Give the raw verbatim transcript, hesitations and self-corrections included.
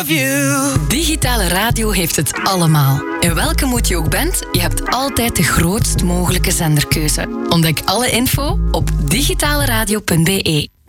Digitale radio heeft het allemaal. In welke moed je ook bent, je hebt altijd de grootst mogelijke zenderkeuze. Ontdek alle info op digitaleradio punt be.